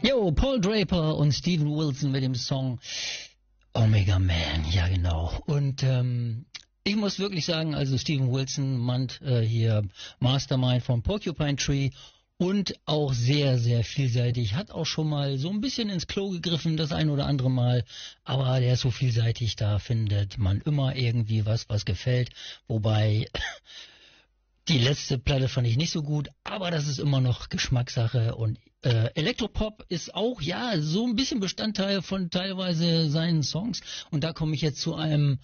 Jo, Paul Draper und Steven Wilson mit dem Song Omega Man, ja genau. Und ich muss wirklich sagen, also Steven Wilson, hier Mastermind von Porcupine Tree und auch sehr, sehr vielseitig. Hat auch schon mal so ein bisschen ins Klo gegriffen, das ein oder andere Mal. Aber der ist so vielseitig, da findet man immer irgendwie was gefällt. Wobei die letzte Platte fand ich nicht so gut, aber das ist immer noch Geschmackssache. Und Elektropop ist auch, ja, so ein bisschen Bestandteil von teilweise seinen Songs. Und da komme ich jetzt zu einem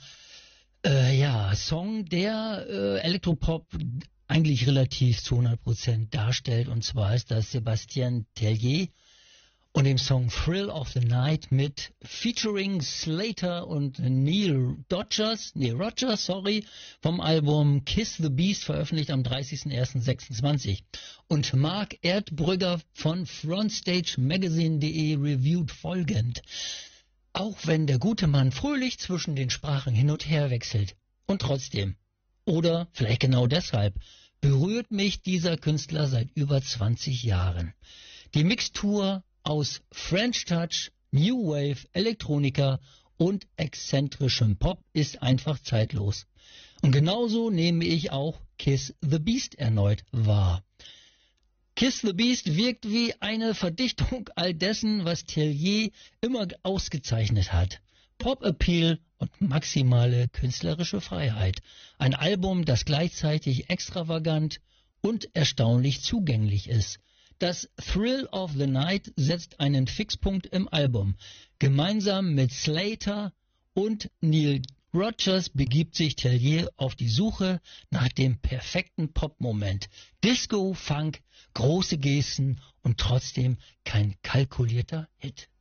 Song, der Elektropop eigentlich relativ zu 100% darstellt. Und zwar ist das Sébastien Tellier und dem Song Thrill of the Night mit featuring Slater und Neil Rogers, vom Album Kiss the Beast, veröffentlicht am 30.01.26. Und Marc Erdbrügger von frontstagemagazine.de reviewt folgend: Auch wenn der gute Mann fröhlich zwischen den Sprachen hin und her wechselt. Und trotzdem, oder vielleicht genau deshalb, berührt mich dieser Künstler seit über 20 Jahren. Die Mixtur aus French Touch, New Wave, Elektronika und exzentrischem Pop ist einfach zeitlos. Und genauso nehme ich auch Kiss the Beast erneut wahr. Kiss the Beast wirkt wie eine Verdichtung all dessen, was Tellier immer ausgezeichnet hat. Pop-Appeal und maximale künstlerische Freiheit. Ein Album, das gleichzeitig extravagant und erstaunlich zugänglich ist. Das Thrill of the Night setzt einen Fixpunkt im Album. Gemeinsam mit Slater und Neil Rogers begibt sich Tellier auf die Suche nach dem perfekten Pop-Moment. Disco, Funk, große Gesten und trotzdem kein kalkulierter Hit.